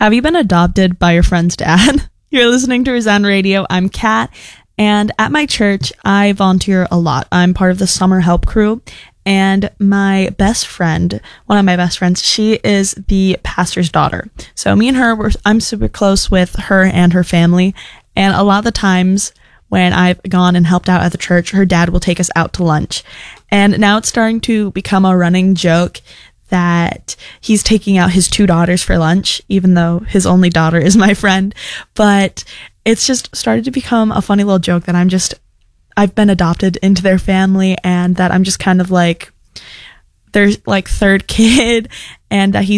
Have you been adopted by your friend's dad? You're listening to Resound Radio. I'm Kat, and at my church, I volunteer a lot. I'm part of the summer help crew, and my best friend, one of my best friends, she is the pastor's daughter. So me and her, I'm super close with her and her family, and a lot of the times when I've gone and helped out at the church, her dad will take us out to lunch. And now it's starting to become a running joke that he's taking out his 2 daughters for lunch, even though his only daughter is my friend. But it's just started to become a funny little joke that I've been adopted into their family, and that I'm just kind of like their like third kid, and that he's